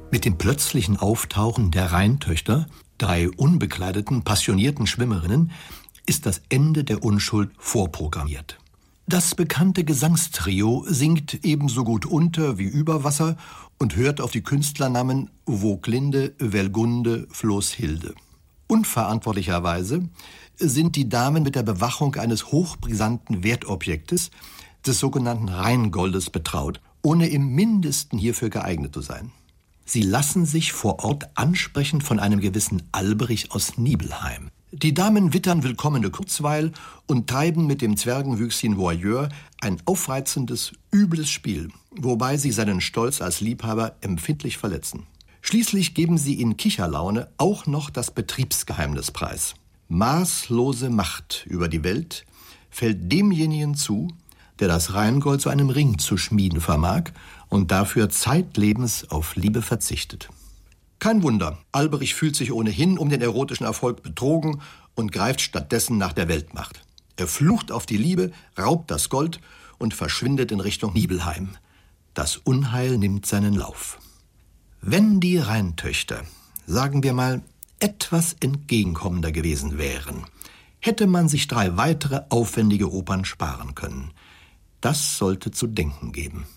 Mit dem plötzlichen Auftauchen der Rheintöchter, 3 unbekleideten, passionierten Schwimmerinnen, ist das Ende der Unschuld vorprogrammiert. Das bekannte Gesangstrio singt ebenso gut unter wie über Wasser und hört auf die Künstlernamen Voglinde, Welgunde, Floßhilde. Unverantwortlicherweise sind die Damen mit der Bewachung eines hochbrisanten Wertobjektes, des sogenannten Rheingoldes, betraut, ohne im Mindesten hierfür geeignet zu sein. Sie lassen sich vor Ort ansprechen von einem gewissen Alberich aus Nibelheim. Die Damen wittern willkommene Kurzweil und treiben mit dem Zwergenwüchschen Voyeur ein aufreizendes, übles Spiel, wobei sie seinen Stolz als Liebhaber empfindlich verletzen. Schließlich geben sie in Kicherlaune auch noch das Betriebsgeheimnis preis. Maßlose Macht über die Welt fällt demjenigen zu, der das Rheingold zu einem Ring zu schmieden vermag und dafür zeitlebens auf Liebe verzichtet. Kein Wunder, Alberich fühlt sich ohnehin um den erotischen Erfolg betrogen und greift stattdessen nach der Weltmacht. Er flucht auf die Liebe, raubt das Gold und verschwindet in Richtung Nibelheim. Das Unheil nimmt seinen Lauf. Wenn die Rheintöchter, sagen wir mal, etwas entgegenkommender gewesen wären, hätte man sich 3 weitere aufwendige Opern sparen können. Das sollte zu denken geben.